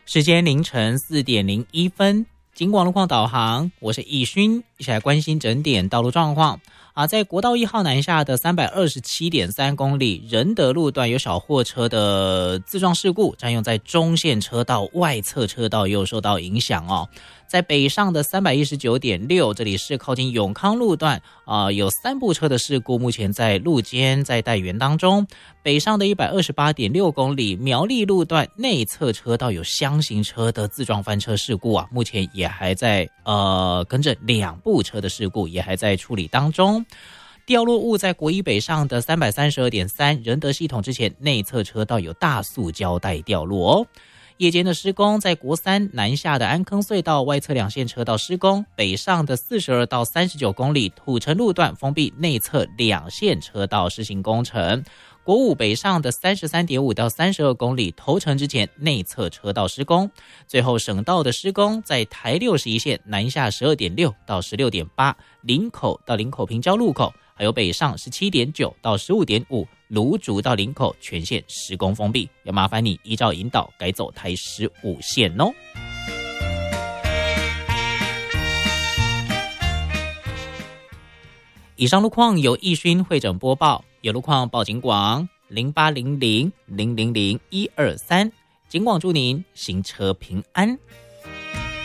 时间凌晨4:01，警广路况导航，我是易勋，一起来关心整点道路状况。在国道1号南下的327.3公里仁德路段有小货车的自撞事故，占用在中线车道外侧车道也有受到影响哦。在北上的319.6，这里是靠近永康路段有3部车的事故，目前在路肩在待援当中。北上的128.6公里苗栗路段内侧车道有厢型车的自撞翻车事故目前也还在跟着2部车的事故也还在处理当中。掉落物在国一北上的332.3仁德系统之前，内侧车道有大塑胶带掉落哦。夜间的施工，在国3南下的安坑隧道外侧2线车道施工，北上的42到39公里土城路段封闭内侧2线车道施行工程。国5北上的33.5到32公里头城之前内侧车道施工。最后省道的施工，在台61线南下12.6到16.8林口到林口平交路口，还有北上17.9到15.5芦竹到林口全线施工封闭，要麻烦你依照引导改走台15线哦。以上路况由易勋会诊播报，有路况报警广0800000123，警广祝您行车平安。